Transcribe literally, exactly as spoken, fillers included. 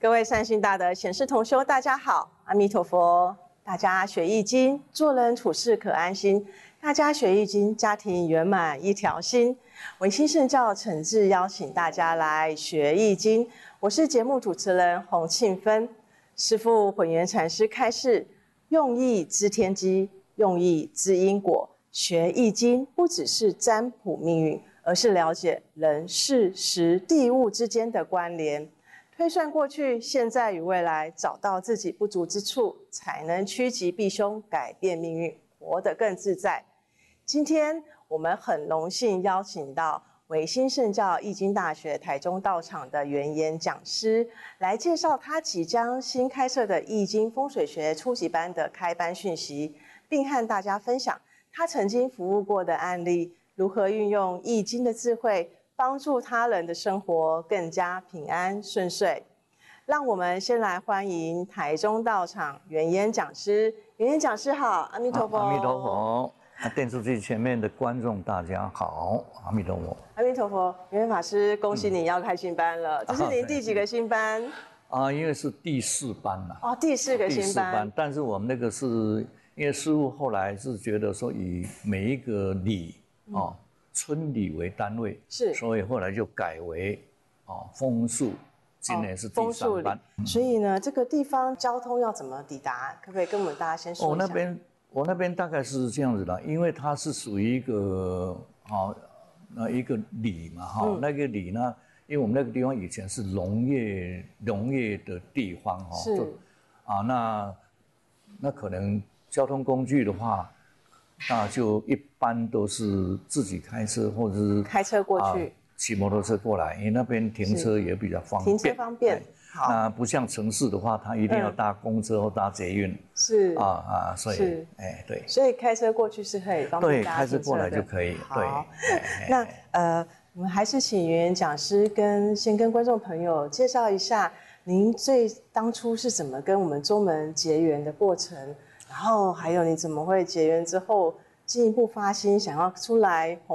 各位善心大德显示同修，大家好，阿弥陀佛。大家学易经，做人处事可安心。大家学易经，家庭圆满一条心。维新圣教诚挚邀请大家来学易经。我是节目主持人洪庆芬。师父混元禅师开示：用易知天机，用易知因果。学易经不只是占卜命运，而是了解人事时地物之间的关联。推算过去、现在与未来，找到自己不足之处，才能趋吉避凶，改变命运，活得更自在。今天我们很荣幸邀请到维新圣教易经大学台中道场的元言讲师，来介绍他即将新开设的易经风水学初级班的开班讯息，并和大家分享他曾经服务过的案例，如何运用易经的智慧，帮助他人的生活更加平安顺遂。让我们先来欢迎台中道场元言讲师。元言讲师好，阿弥陀佛。 阿弥陀佛。电视机前面的观众大家好，阿弥陀佛。 阿弥陀佛。元言法师，恭喜你要开新班了。嗯、这是您第几个新班？ 啊，因为是第四班了。 哦，第四个新班。第四班， 但是我们那个是因为师父后来是觉得说以每一个里哦。嗯村里为单位， 是， 所以后来就改为哦枫树，今年是第三班。 哦嗯、所以呢，这个地方交通要怎么抵达？可不可以跟我们大家先说一下？ 我、哦、那边我那边大概是这样子的，因为它是属于一个哦那一个里嘛哈、哦嗯，那个里呢，因为我们那个地方以前是农业农业的地方哈、哦， 是啊那那可能交通工具的话。那就一般都是自己开车，或者是开车过去， 骑、啊、摩托车过来，因为那边停车也比较方便。 停车方便。好， 那不像城市的话，他一定要搭公车或搭捷运。 是啊啊，所以哎对， 所以开车过去是可以方便对，开车过来就可以。对， 那呃，我们还是请元言讲师跟先跟观众朋友介绍一下，您最当初是怎么跟我们宗门结缘的过程。然后还有你怎么会结缘之后进一步发心想要出来